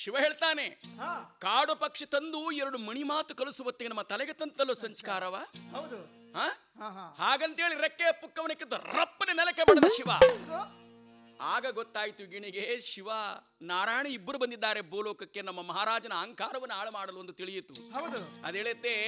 ಶಿವ ಹೇಳ್ತಾನೆ, ಹಾ ಕಾಡು ಪಕ್ಷಿ ತಂದು 2 ಮಣಿ ಮಾತು ಕಲಿಸುವತ್ತಿಗೆ ನಮ್ಮ ತಲೆಗೆ ತಂತಲ್ಲೋ ಸಂಸ್ಕಾರವ. ಹೌದು ಹಾ ಹಾ ಹಾ ಹಾಗಂತೇಳಿ ರೆಕ್ಕೆ ಪುಕ್ಕವನಕ್ಕಿದ್ದ ರಪ್ಪನೆ ನೆಲಕ್ಕೆ ಬಡದ ಶಿವ. ಇದು? ಆಗ ಗೊತ್ತಾಯ್ತು ಗಿಣಿಗೆ, ಶಿವ ನಾರಾಯಣ ಇಬ್ಬರು ಬಂದಿದ್ದಾರೆ ಭೂಲೋಕಕ್ಕೆ ನಮ್ಮ ಮಹಾರಾಜನ ಅಹಂಕಾರವನ್ನು ಹಾಳು ಮಾಡಲು ಎಂದು ತಿಳಿಯಿತು. ಹೌದು ಅದೇಳುತ್ತೆ,